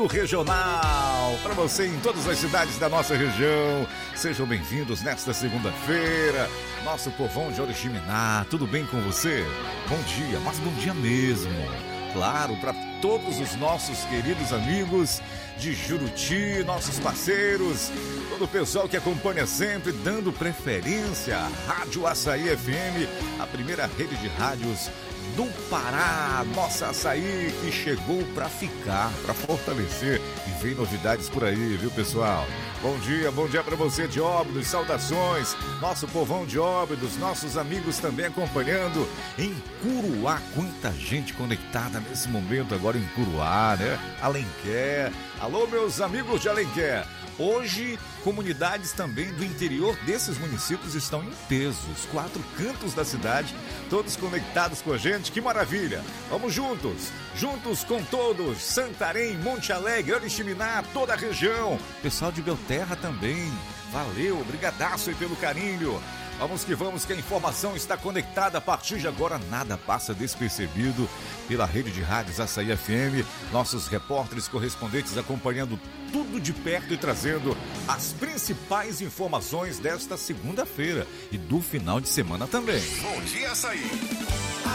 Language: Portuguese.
Regional para você em todas as cidades da nossa região. Sejam bem-vindos nesta segunda-feira. Nosso povão de Oriximiná, tudo bem com você? Bom dia, mas bom dia mesmo. Claro, para todos os nossos queridos amigos de Juruti, nossos parceiros, todo o pessoal que acompanha sempre, dando preferência à Rádio Açaí FM, a primeira rede de rádios do Pará, nossa Açaí que chegou para ficar, para fortalecer, e vem novidades por aí, viu, pessoal? Bom dia para você de Óbidos, saudações, nosso povão de Óbidos, nossos amigos também acompanhando em Curuá, quanta gente conectada nesse momento agora em Curuá, né? Alenquer, alô meus amigos de Alenquer. Hoje, comunidades também do interior desses municípios estão em peso. Os 4 cantos da cidade, todos conectados com a gente. Que maravilha! Vamos juntos com todos. Santarém, Monte Alegre, Oriximiná, toda a região. Pessoal de Belterra também. Valeu, brigadaço aí pelo carinho. Vamos que a informação está conectada. A partir de agora, nada passa despercebido pela rede de rádios Açaí FM. Nossos repórteres correspondentes acompanhando tudo de perto e trazendo as principais informações desta segunda-feira e do final de semana também. Bom dia, Açaí!